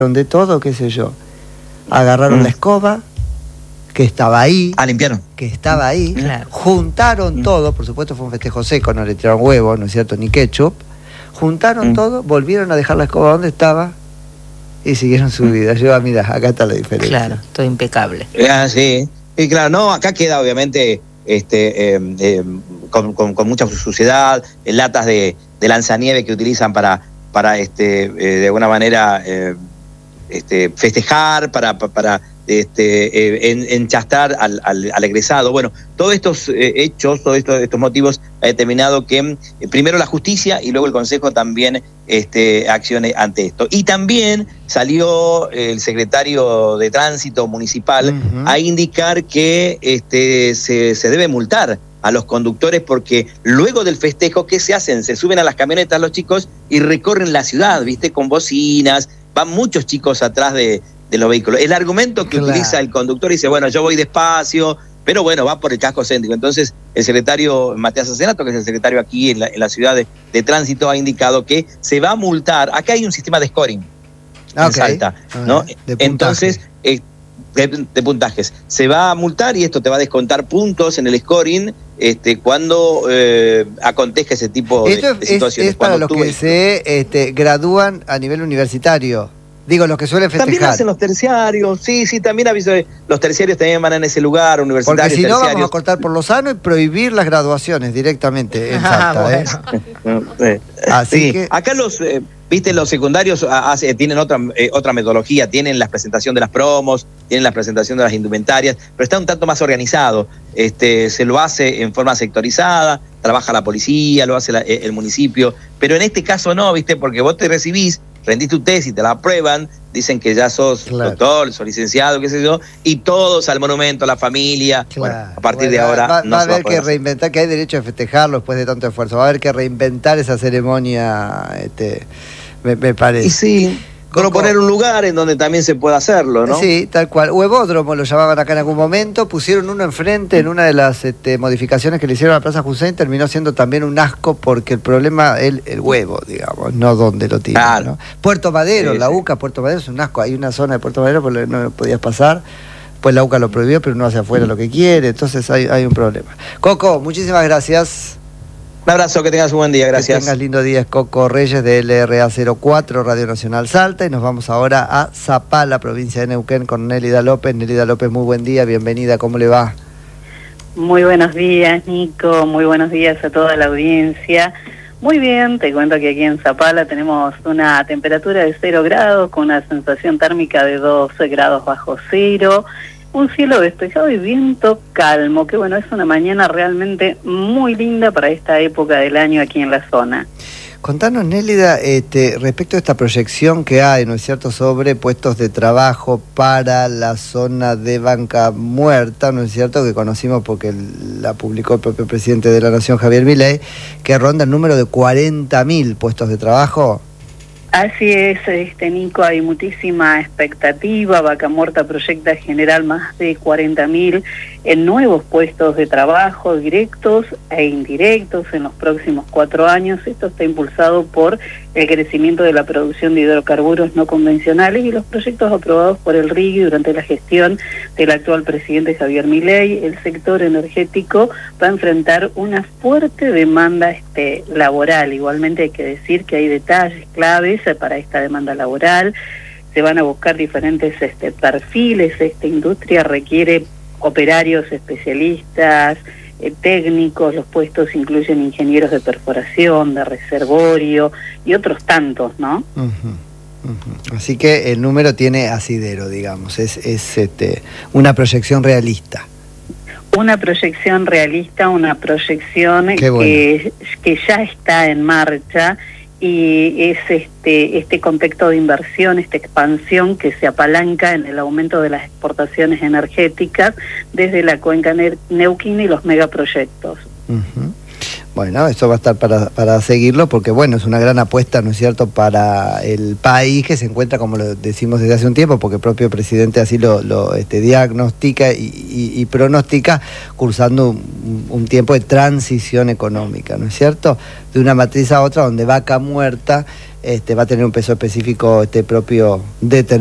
de todo, qué sé yo. Agarraron la escoba, que estaba ahí. Limpiaron. Que estaba ahí. Claro. Juntaron todo, por supuesto fue un festejo seco, no le tiraron huevos, ¿no es cierto? Ni ketchup. Juntaron todo, volvieron a dejar la escoba donde estaba y siguieron su vida. Yo, mira, acá está la diferencia. Claro, todo impecable. Sí. Y claro, no, acá queda obviamente con mucha suciedad, latas de lanzanieve que utilizan para de alguna manera festejar, para enchastar al egresado. Bueno, todos estos hechos, todos estos motivos ha determinado que primero la justicia y luego el Consejo también accione ante esto. Y también salió el secretario de Tránsito Municipal a indicar que se debe multar a los conductores, porque luego del festejo, ¿qué se hacen? Se suben a las camionetas los chicos y recorren la ciudad, ¿viste? Con bocinas, van muchos chicos atrás de los vehículos. El argumento que utiliza el conductor dice, bueno, yo voy despacio, pero bueno, va por el casco céntrico. Entonces, el secretario Matías Asenato, que es el secretario aquí en la ciudad de Tránsito, ha indicado que se va a multar. Acá hay un sistema de scoring en Salta, ¿no? Entonces, de puntajes. Se va a multar y esto te va a descontar puntos en el scoring cuando acontezca ese tipo de situaciones. Es para los que se gradúan a nivel universitario. Digo, los que suelen festejar. También hacen los terciarios, sí, también aviso. Los terciarios también van en ese lugar, universitarios. Porque si no, terciarios. vamos a cortar por lo sano y prohibir las graduaciones directamente en Salta. Así que acá los secundarios tienen otra metodología, tienen la presentación de las promos, tienen la presentación de las indumentarias, pero está un tanto más organizado. Se lo hace en forma sectorizada, trabaja la policía, lo hace el municipio, pero en este caso no, ¿viste? Porque vos te recibís, rendís tu tesis, te la aprueban, dicen que ya sos doctor, sos licenciado, qué sé yo, y todos al monumento, a la familia. Bueno, a partir de ahora no va a se va a haber poder que reinventar, que hay derecho a festejarlo después de tanto esfuerzo. Va a haber que reinventar esa ceremonia, me parece. Y sí, proponer un lugar en donde también se pueda hacerlo, ¿no? Sí, tal cual. Huevódromo lo llamaban acá en algún momento, pusieron uno enfrente en una de las modificaciones que le hicieron a la Plaza Hussein, terminó siendo también un asco porque el problema es el huevo, digamos, no donde lo tiran, claro. ¿No? Puerto Madero, la UCA, Puerto Madero es un asco, hay una zona de Puerto Madero porque no podías pasar, pues la UCA lo prohibió, pero uno hace afuera lo que quiere, entonces hay un problema. Coco, muchísimas gracias. Un abrazo, que tengas un buen día, gracias. Que tengas lindo día, Coco Reyes de LRA04, Radio Nacional Salta, y nos vamos ahora a Zapala, provincia de Neuquén, con Nélida López. Nélida López, muy buen día, bienvenida, ¿cómo le va? Muy buenos días, Nico, muy buenos días a toda la audiencia. Muy bien, te cuento que aquí en Zapala tenemos una temperatura de 0 grados, con una sensación térmica de 12 grados bajo cero, un cielo despejado y viento calmo, que bueno, es una mañana realmente muy linda para esta época del año aquí en la zona. Contanos, Nélida, respecto a esta proyección que hay, ¿no es cierto?, sobre puestos de trabajo para la zona de Banca Muerta, ¿no es cierto?, que conocimos porque la publicó el propio presidente de la Nación, Javier Milei, que ronda el número de 40.000 puestos de trabajo. Así es, Nico, hay muchísima expectativa. Vaca Muerta proyecta generar más de 40.000 nuevos puestos de trabajo directos e indirectos en los próximos 4 años. Esto está impulsado por el crecimiento de la producción de hidrocarburos no convencionales y los proyectos aprobados por el RIGI durante la gestión del actual presidente Javier Milei. El sector energético va a enfrentar una fuerte demanda laboral. Igualmente hay que decir que hay detalles claves para esta demanda laboral. Se van a buscar diferentes perfiles. Esta industria requiere operarios especialistas, técnicos. Los puestos incluyen ingenieros de perforación, de reservorio y otros tantos, ¿no? Así que el número tiene asidero, digamos, es una proyección realista. Una proyección realista, una proyección que ya está en marcha, y es este contexto de inversión, esta expansión que se apalanca en el aumento de las exportaciones energéticas desde la cuenca Neuquén y los megaproyectos. Bueno, eso va a estar para seguirlo, porque bueno, es una gran apuesta, ¿no es cierto?, para el país, que se encuentra, como lo decimos desde hace un tiempo, porque el propio presidente así lo diagnostica y pronostica, cursando un tiempo de transición económica, ¿no es cierto?, de una matriz a otra, donde Vaca Muerta va a tener un peso específico propio determinado.